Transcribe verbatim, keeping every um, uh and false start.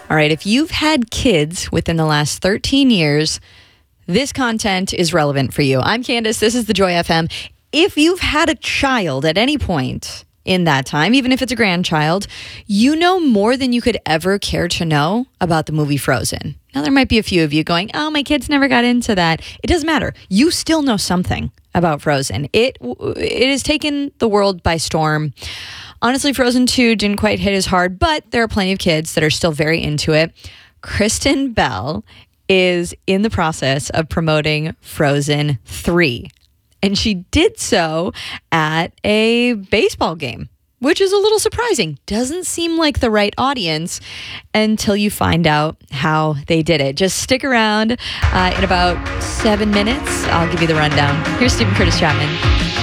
All right, if you've had kids within the last thirteen years, this content is relevant for you. I'm Candace. This is the Joy F M. If you've had a child at any point in that time, even if it's a grandchild, you know more than you could ever care to know about the movie Frozen. Now, there might be a few of you going, oh, my kids never got into that. It doesn't matter. You still know something about Frozen. It it has taken the world by storm. Honestly, Frozen two didn't quite hit as hard, but there are plenty of kids that are still very into it. Kristen Bell is in the process of promoting Frozen three. And she did so at a baseball game, which is a little surprising. Doesn't seem like the right audience until you find out how they did it. Just stick around. Uh, in about seven minutes, I'll give you the rundown. Here's Stephen Curtis Chapman.